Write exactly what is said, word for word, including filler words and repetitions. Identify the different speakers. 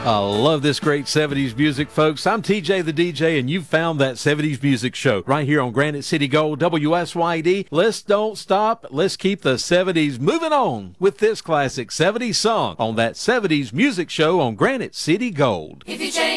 Speaker 1: I love this great seventies music, folks. I'm T J the D J, and you've found that seventies music show right here on Granite City Gold, W S Y D. Let's don't stop. Let's keep the seventies moving on with this classic seventies song on that seventies music show on Granite City Gold.
Speaker 2: If you change